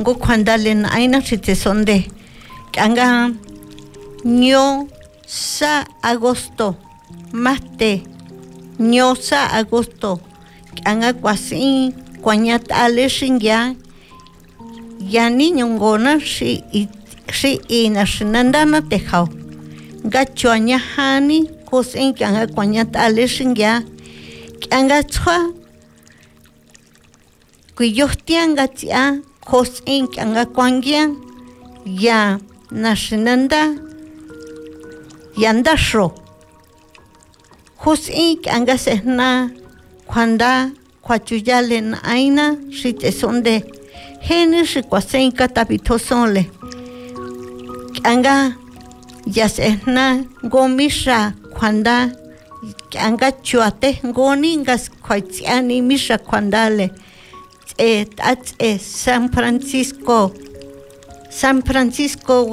go kwandalen aina chitesonde anga ño sa agosto mate ño sa agosto anga kwasi kwanyat ale shingya yani nyongona shi ina shinandana tejao gachuanya hani kosin anga kwanyat ale shingya anga chwa kuyohtian gatia kosin anga kwangyan ya nashinanda yandasho kosin anga sehna kwanda kwachuyalen aina shitesonde hene shikwasen katapitosonle anga yasehna gomisha kwanda anga chuate goni ngas kwaitsiani misha kwandale San Francisco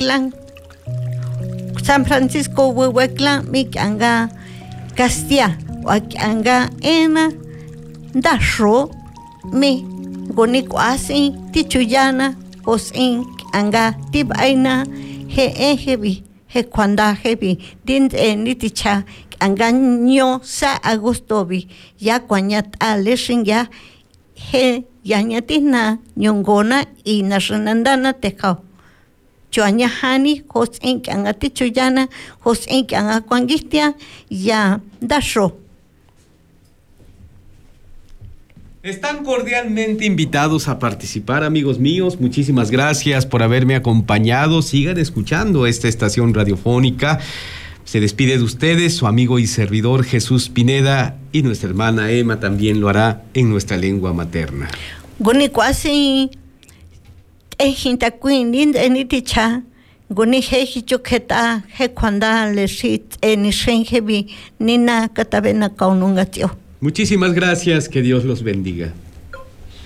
Huehueclan mi anga Castilla anga ena dasho mi goni kwasi tichuyana osin anga tibaina hebi he kwanda hebi din niticha anga nyo sa agostobi ya kwanyat aleshin ya he yanyatina nyongona y nashanandana tekao chuanya hani hosin anga tichuyana hosin anga kwangistia ya dasho. Están cordialmente invitados a participar, amigos míos. Muchísimas gracias por haberme acompañado. Sigan escuchando esta estación radiofónica. Se despide de ustedes su amigo y servidor Jesús Pineda, y nuestra hermana Emma también lo hará en nuestra lengua materna. Guni kwasi hintakuin eniticha guni hehichuketa he kwanda leshit enishenhebi nina katabena kaunungatio. Muchísimas gracias, que Dios los bendiga.